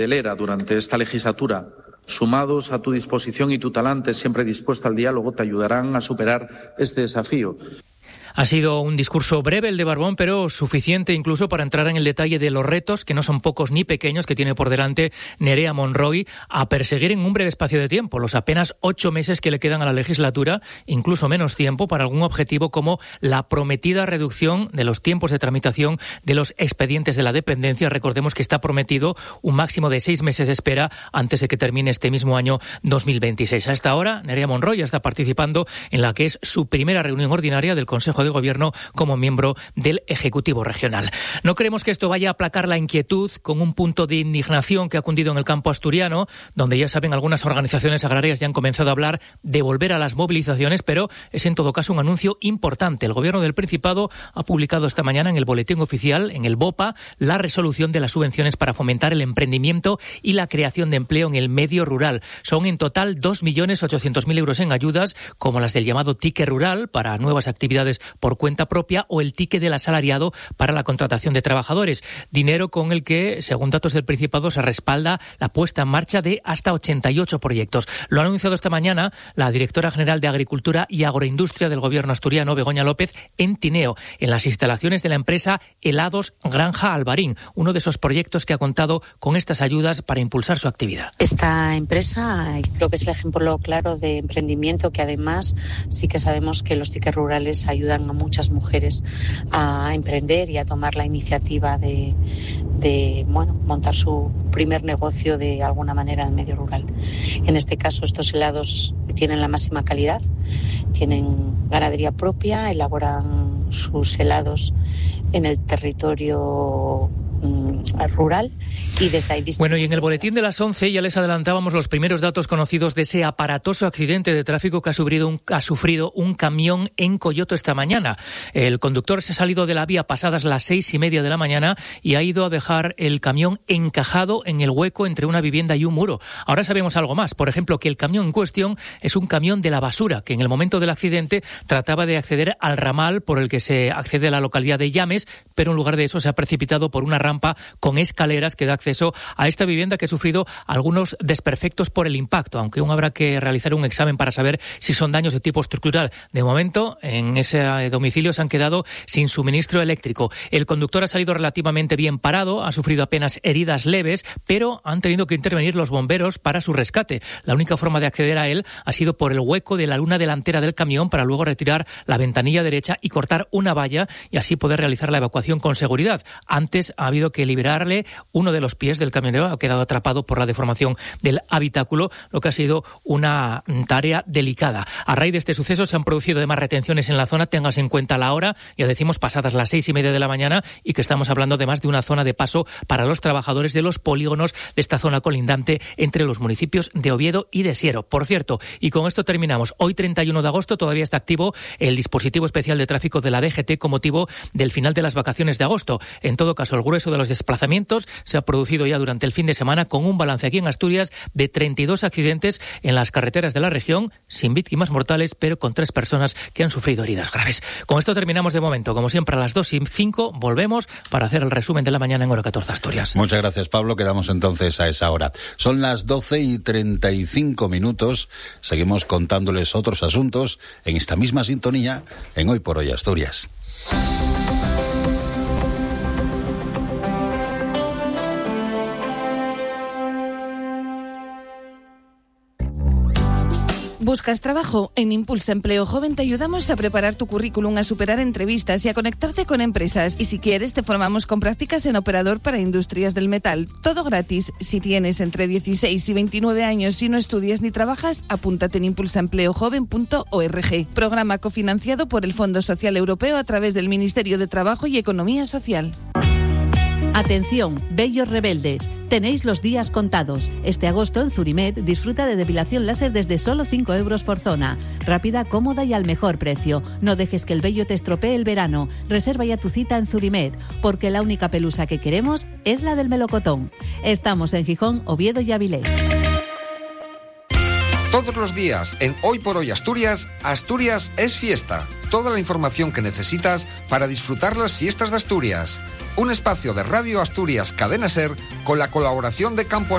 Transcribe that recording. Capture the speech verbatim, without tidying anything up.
Delera durante esta legislatura, sumados a tu disposición y tu talante, siempre dispuesto al diálogo, te ayudarán a superar este desafío. Ha sido un discurso breve el de Barbón, pero suficiente incluso para entrar en el detalle de los retos, que no son pocos ni pequeños, que tiene por delante Nerea Monroy a perseguir en un breve espacio de tiempo, los apenas ocho meses que le quedan a la legislatura, incluso menos tiempo, para algún objetivo como la prometida reducción de los tiempos de tramitación de los expedientes de la dependencia. Recordemos que está prometido un máximo de seis meses de espera antes de que termine este mismo año dos mil veintiséis. A esta hora, Nerea Monroy ya está participando en la que es su primera reunión ordinaria del Consejo de Gobierno como miembro del Ejecutivo Regional. No creemos que esto vaya a aplacar la inquietud con un punto de indignación que ha cundido en el campo asturiano, donde ya saben algunas organizaciones agrarias ya han comenzado a hablar de volver a las movilizaciones, pero es en todo caso un anuncio importante. El Gobierno del Principado ha publicado esta mañana en el Boletín Oficial, en el BOPA, la resolución de las subvenciones para fomentar el emprendimiento y la creación de empleo en el medio rural. Son en total dos millones ochocientos mil euros en ayudas, como las del llamado ticket rural para nuevas actividades por cuenta propia o el ticket del asalariado para la contratación de trabajadores. Dinero con el que, según datos del Principado, se respalda la puesta en marcha de hasta ochenta y ocho proyectos. Lo ha anunciado esta mañana la directora general de Agricultura y Agroindustria del Gobierno asturiano, Begoña López, en Tineo, en las instalaciones de la empresa Helados Granja Albarín, uno de esos proyectos que ha contado con estas ayudas para impulsar su actividad. Esta empresa creo que es el ejemplo claro de emprendimiento, que además sí que sabemos que los tickets rurales ayudan a muchas mujeres a emprender y a tomar la iniciativa de, de bueno, montar su primer negocio de alguna manera en el medio rural. En este caso, estos helados tienen la máxima calidad, tienen ganadería propia, elaboran sus helados en el territorio rural y desde ahí... Bueno, y en el boletín de las once ya les adelantábamos los primeros datos conocidos de ese aparatoso accidente de tráfico que ha sufrido un, ha sufrido un camión en Coyoto esta mañana. El conductor se ha salido de la vía pasadas las seis y media de la mañana y ha ido a dejar el camión encajado en el hueco entre una vivienda y un muro. Ahora sabemos algo más, por ejemplo, que el camión en cuestión es un camión de la basura, que en el momento del accidente trataba de acceder al ramal por el que se accede a la localidad de Llames, pero en lugar de eso se ha precipitado por una rampa con escaleras que da acceso a esta vivienda, que ha sufrido algunos desperfectos por el impacto, aunque aún habrá que realizar un examen para saber si son daños de tipo estructural. De momento, en ese domicilio se han quedado sin suministro eléctrico. El conductor ha salido relativamente bien parado, ha sufrido apenas heridas leves, pero han tenido que intervenir los bomberos para su rescate. La única forma de acceder a él ha sido por el hueco de la luna delantera del camión, para luego retirar la ventanilla derecha y cortar una valla y así poder realizar la evacuación con seguridad. Antes ha habido que liberarle uno de los pies del camionero, ha quedado atrapado por la deformación del habitáculo, lo que ha sido una tarea delicada. A raíz de este suceso se han producido además retenciones en la zona. Tengas en cuenta la hora, ya decimos pasadas las seis y media de la mañana, y que estamos hablando además de una zona de paso para los trabajadores de los polígonos de esta zona colindante entre los municipios de Oviedo y de Siero. Por cierto, y con esto terminamos, hoy treinta y uno de agosto todavía está activo el dispositivo especial de tráfico de la D G T con motivo del final de las vacaciones de agosto. En todo caso, el grueso de los desplazamientos se ha producido ya durante el fin de semana, con un balance aquí en Asturias de treinta y dos accidentes en las carreteras de la región, sin víctimas mortales, pero con tres personas que han sufrido heridas graves. Con esto terminamos de momento. Como siempre, a las dos y cinco volvemos para hacer el resumen de la mañana en Hora catorce Asturias. Muchas gracias, Pablo. Quedamos entonces a esa hora. Son las doce y treinta y cinco minutos. Seguimos contándoles otros asuntos en esta misma sintonía en Hoy por Hoy Asturias. ¿Buscas trabajo? En Impulsa Empleo Joven te ayudamos a preparar tu currículum, a superar entrevistas y a conectarte con empresas. Y si quieres, te formamos con prácticas en operador para industrias del metal. Todo gratis. Si tienes entre dieciséis y veintinueve años y no estudias ni trabajas, apúntate en impulsa empleo joven punto org. Programa cofinanciado por el Fondo Social Europeo a través del Ministerio de Trabajo y Economía Social. Atención, bellos rebeldes, tenéis los días contados. Este agosto en Zurimed disfruta de depilación láser desde solo cinco euros por zona. Rápida, cómoda y al mejor precio. No dejes que el vello te estropee el verano. Reserva ya tu cita en Zurimed, porque la única pelusa que queremos es la del melocotón. Estamos en Gijón, Oviedo y Avilés. Todos los días en Hoy por Hoy Asturias, Asturias es fiesta. toda la información que necesitas para disfrutar las fiestas de Asturias. Un espacio de Radio Asturias Cadena Ser con la colaboración de Campo